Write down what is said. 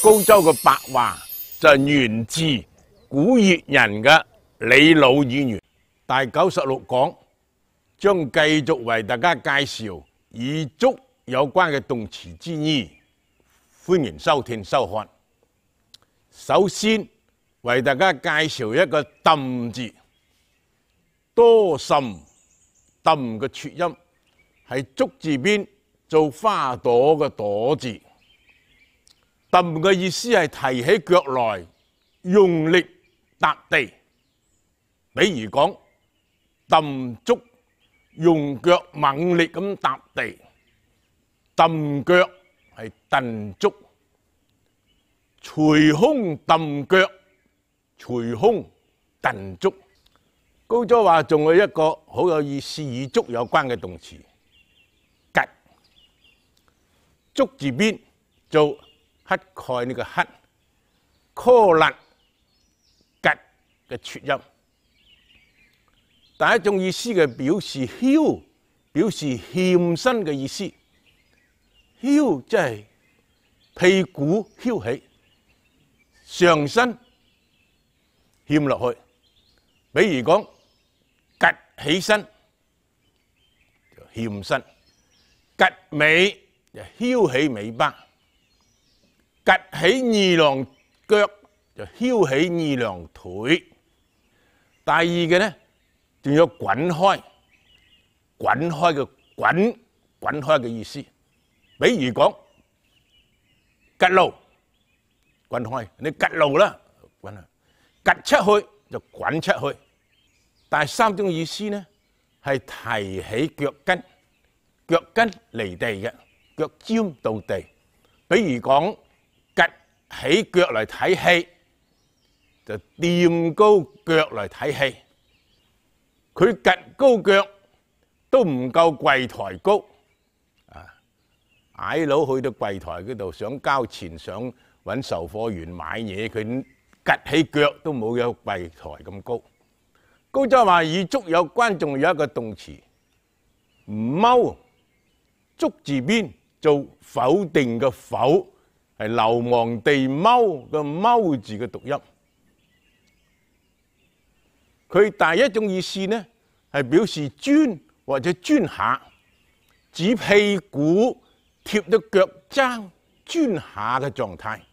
高州嘅白話就係源自古越人嘅李老語言。第96講將繼續為大家介紹與足有關嘅動詞之意，歡迎收聽收看。首先為大家介紹一個揼字，多甚揼嘅撮音係足字邊做花朵嘅朵字。揼嘅意思係提起腳來用力踏地，比如講揼足用腳猛力咁踏地，揼腳係蹬足，捶胸揼腳，捶胸蹬足。高州話仲有一個好有意思與足有關嘅動詞，趷。足字邊做乞丐呢個乞，柯勒趷嘅撮音。第一種意思嘅表示囂，表示欠身嘅意思。囂即係屁股囂起，上身欠落去。比如講趷起身就欠身，趷尾就囂起尾巴。趷起二郎腳就囂起二郎腿。第二嘅呢，仲有滾開，滾開嘅滾開嘅意思。比如講趷路，滾開，你趷路啦，滾去，趷出去就滾出去。第三種意思呢，係提起腳跟，腳跟離地嘅，腳尖到地。比如講趷起腳嚟睇戲，就掂高腳嚟睇戲。佢趷高腳都唔夠櫃台高，矮佬去到櫃台嗰度想交錢，想揾售貨員買嘢，佢趷起腳都冇有櫃台咁高。高州話與足有關，仲有一個動詞踎，足字邊做否定嘅否，係流亡地踎嘅踎字嘅讀音。佢第一種意思呢，係表示鑽或者鑽下，指屁股貼到腳踭鑽下嘅狀態。